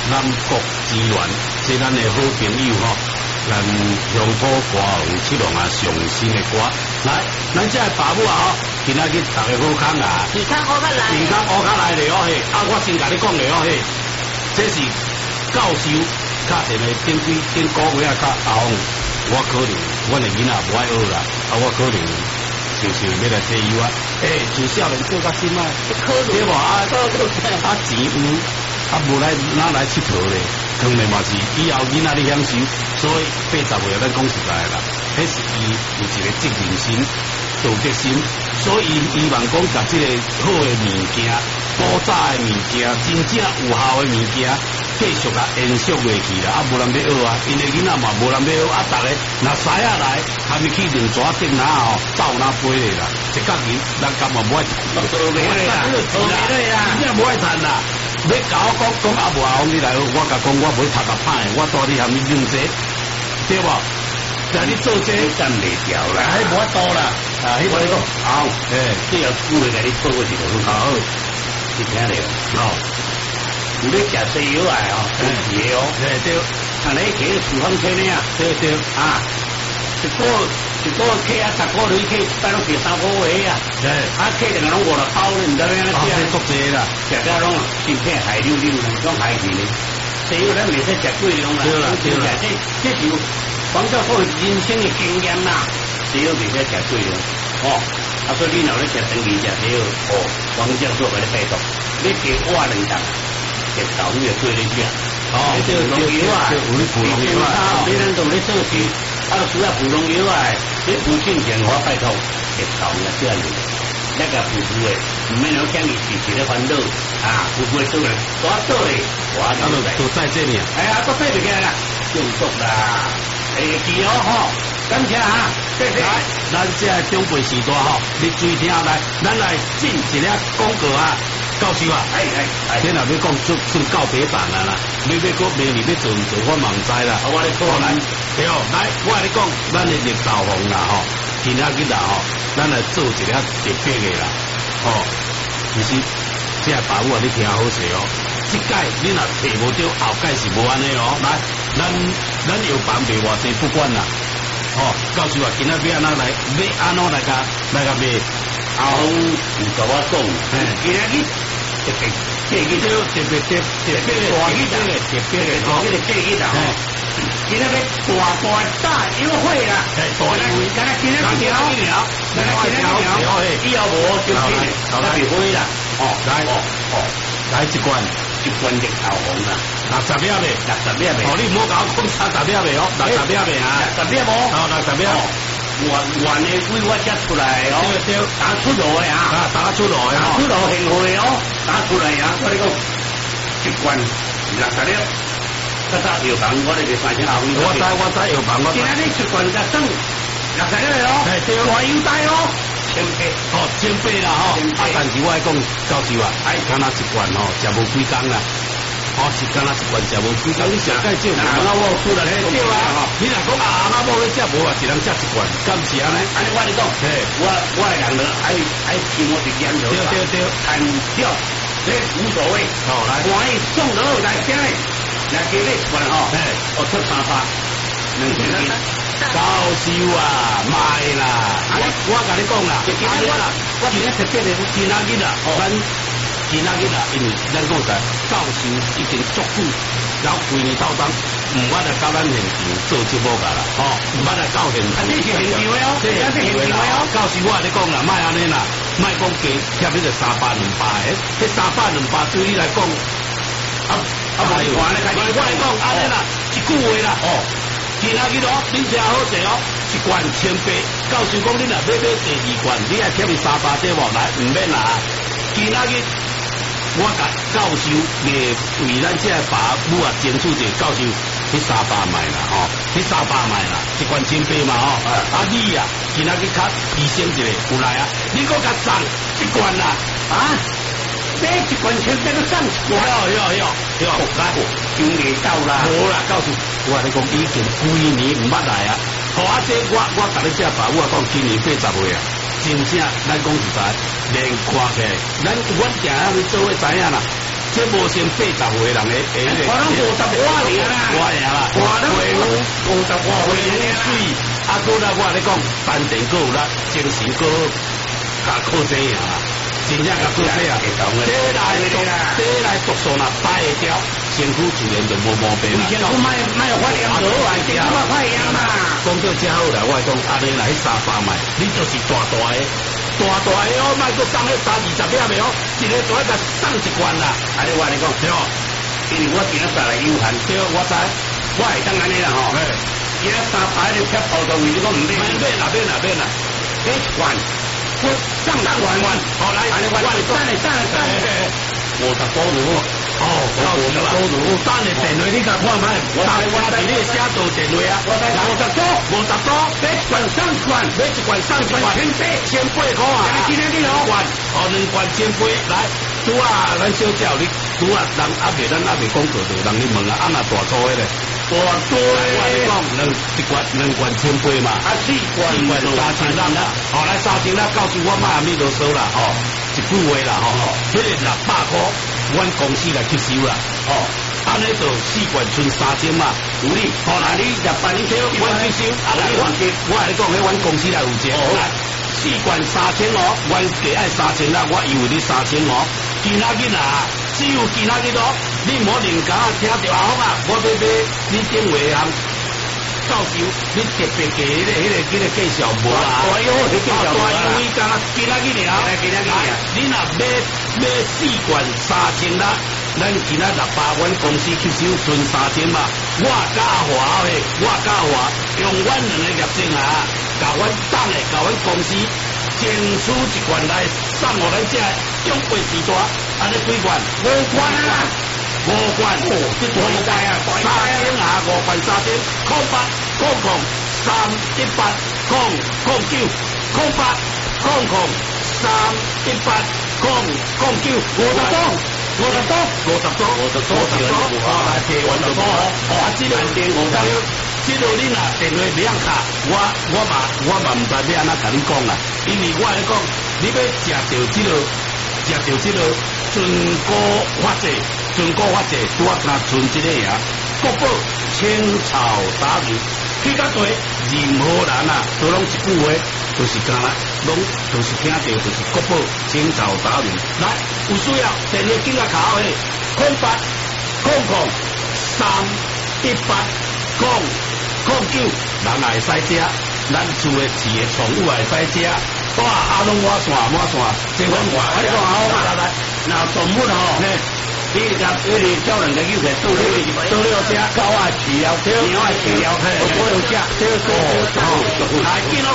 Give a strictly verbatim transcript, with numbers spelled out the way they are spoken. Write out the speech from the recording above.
南国资源，即咱的好朋友吼，咱乡土歌王七龙啊上新的歌，来，咱这爸母啊吼，今仔日大家好康啊， 健康好较来， 健康好康来了哦嘿，啊我先甲你讲了哦嘿，这是教授较前的顶几顶个月啊较后，我可能阮的囡仔无爱学啦，啊我可能就是要来替伊啊，诶，从少年做到今仔， 可能对无啊？啊钱有。啊，无来哪来佚佗咧？可能嘛是以后囡仔咧享受，所以八十岁咱讲实在啦，迄是伊有一个责任心、道德心，所以希望讲甲即个好的物件、古早的物件、真正有效的物件，继续甲延续下去啦。啊，无人要学啊，因为囡仔嘛无人要学，啊，逐个若使啊来，还没去两抓电哪吼，走哪飞咧啦，一角日咱根本无爱谈， 无爱啦，无爱啦， 真正无爱谈啦。你甲我讲讲啊无啊，你来，我甲讲我袂读甲歹，我带你含你认这，对无？但你做这干袂掉啦，还无多啦，啊，迄个好，诶，这要顾来甲你做个是好，好，你听了，好，有咧食西药啊，哦，有嘢哦，对对，看你去处方车呢啊，对对，啊，一个一个客啊，十个女客，带拢是三个位啊，对，啊客人拢五六包咧，唔知咩咧，啊，足济啦，食家拢身体海溜溜，拢海去咧，西药咱袂使食过量啦，对啦对啦，这这是黄教授人生的经验啦，西药袂使食过量，哦，啊所以你若咧食长期食西药，哦，黄教授给你拜托，你加我两啖，食豆你就做你食，哦，这个农药啊，有你补农药啊，别人都咧做事。啊，需要补充以外，你补进前我拜托，食豆啊，这样子，那个补补的，唔免讲讲你自己的烦恼啊，补补做嘞，多做嘞，我都都在这里。哎呀，都在这边啦，中毒啦，哎，记哦吼，感谢啊，谢谢。来，咱这中辈时代吼，你注意听来，咱来进一个广告啊。教授啊，哎哎，天若要讲出出告别版啊啦，你要讲明年要做唔做，我茫知啦。我来讲来，对哦，来，我来讲，咱的绿豆红啦吼，今仔日啦吼，咱来做一个特别的啦，吼，其实这爸母啊，你听好势哦，这届你若摕无到，后届是无安尼哦。来，咱咱药房卖偌济不管啦，吼，教授啊，今仔日安怎来，要安怎来甲来甲卖？后唔甲我讲，今仔日。特别这个就特别特特别的大日子嘞，特别的吼，这个这日子吼，今仔日大大大优惠啦，大优惠，今仔今仔一条，今仔一条，以后无就这个特别惠啦，哦，来哦哦，来一罐一罐绿豆红啦，六十粒的，六十粒的，哦，你唔好搞讲三十粒的哦，六十粒的啊，六十粒无，哦，六十粒。原原的规我才出来哦，对对，打出炉的啊，打出炉的，打出炉现货哦，打出来啊！我你讲一罐六十粒，这早药房我哋就三千后，我知我知药房我。今仔日一罐就算六十粒哦，大优待哦，千八哦，千八啦吼，啊，但是我爱讲教授啊，哎，敢若一罐吼，食无几工啦。哦，是敢若一罐食无几工，你上届少，阿拉某出来咧，对啊，你若讲啊，阿拉某咧食无啊，一人食一罐，敢是安尼？安尼我你讲，嘿，我我的人呢，爱爱听我的言论，对对对，谈笑，这无所谓，好来，我爱送到来听嘞，来给你一罐吼，嘿，我出三百，两千斤，高手啊，卖啦，我我甲你讲啦，今仔日啦，我今日特别的，今仔日啦，咱。今仔日啊，因为咱讲在教授已经足久，然后规年到当唔捌来到咱现场做节目噶啦，吼，唔捌来到现场。这是现场的哦，这是现场的哦。教授我跟你讲啦，卖安尼啦，卖讲加贴你个三百两百的，这三百两百对你来讲，啊啊无你看咧，我我来讲安尼啦，一句话啦，哦，今仔日哦，恁听好势哦，一罐千八，教授讲恁若买买第二罐，你爱贴你三百对无？来唔免啦，今仔日。我甲教授为为咱这爸母啊争取一个教授，去三百卖啦吼，去三百卖啦，一罐千八嘛吼。啊你啊，今仔日较提升一个，有来啊，你搁甲送一罐啦，啊，买一罐千八都送一罐，哟哟哟哟，来，今年到啦，无啦，教授，我你讲已经几年唔捌来啊，好啊，这我我甲你这爸母啊讲，今年八十岁啊。真正，咱讲实在，连看起来，咱阮定下去做伙知影啦。 这无成八十岁人的诶， 可能五十外年啦， 我呀啦， 我那五五十外水年水，啊，过来我咧讲，饭店够有啦，精神够加靠这样啦，真正加靠这样，这来读，这来读书啦，摆会掉，身躯自然就无毛病啦。 身躯卖卖发扬好啊，身躯卖发扬嘛。 讲到这好啦，我讲阿你来三百买，你就是大大的。大大的哦，卖个送迄三二十粒的哦，一个大个送一罐啦。 安尼我你讲对哦，因为我今仔载来有限， 对，我知， 我会当安尼啦吼。今仔三排的贴头都为你讲唔免， 免免啦，免啦，免啦， 一罐，我上上罐罐， 好来， 安尼我等下等下等下，五十多如哦，到时啦，等下电话你甲看卖，我我是你写做电话啊， 五十多， 五十多， 一罐上罐， 买一罐送一罐， 千八， 千八块啊， 今天你两罐，哦，两罐千八，来，拄啊，咱小姐你拄啊，人阿未咱阿未讲过着，人你问啊，安那大粗的咧？大多，我你讲两一罐两罐千八嘛， 啊四罐， 四罐三千啦，好来三千啦，到时我买阿咪都收啦，哦，一句话啦，吼，迄个六百块，阮公司来吸收啦，哦，安尼就四罐剩三千嘛，有你，好来你入班你叫阮吸收，啊来我我来讲，迄阮公司来负责，来四罐三千哦，阮计爱三千啦，我以为你三千哦，今仔日啊，只有今仔日哦。你莫人家听着啊好啊，我要买你电话行，到时你特别给迄个、迄个、迄个介绍无啊？ 大优惠介绍无啊？ 因为干今仔日了， 今仔日啊， 你若买买四罐三千啦，咱今仔六百，阮公司吸收剩三千嘛，我加华的，我加华用阮两个业绩啊，甲阮等的，甲阮公司争取一罐来送互咱这奖杯时段，安尼几罐？ 五罐啊！ 五罐，哦，这大大啊，三千啊，五罐三千，空八，空空，三一八，空空九，空八，空空，三一八，空空九，五十多，五十多，五十多，五十多，五十多，啊，来提完就多，哦，啊，这个电五十，这个你若电话不要卡，我我嘛我嘛唔知要安怎甲你讲啦，因为我来讲，你要食到这个，食到这个纯果发剂。纯果发剂，拄啊敢存一个啊，国宝青草打鱼，去到对任何人啊，都拢一句话，就是干啦，拢就是听到就是国宝青草打鱼。来，有需要电话紧啊卡好诶，空八空空三一八空空九，人也会使食，咱厝诶饲诶宠物也会使食。哇，阿龙我线我线，这款我你讲好嘛？来来，那动物吼。你甲你哋叫人家叫佢做呢做呢個隻狗啊，飼了，貓啊飼了，我有隻，這個哦，係見到。